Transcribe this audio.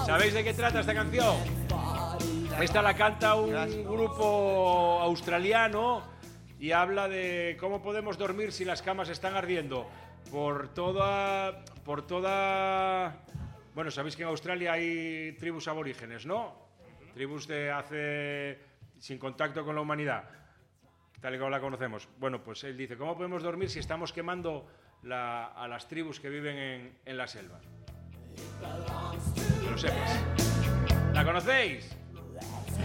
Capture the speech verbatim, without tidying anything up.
¿Sabéis de qué trata esta canción? Esta la canta un grupo australiano y habla de cómo podemos dormir si las camas están ardiendo. Por toda... Por toda... Bueno, sabéis que en Australia hay tribus aborígenes, ¿no? Tribus de hace... sin contacto con la humanidad, tal y como la conocemos. Bueno, pues él dice, ¿cómo podemos dormir si estamos quemando la, a las tribus que viven en, en la selva? Que lo sepas. ¿La conocéis?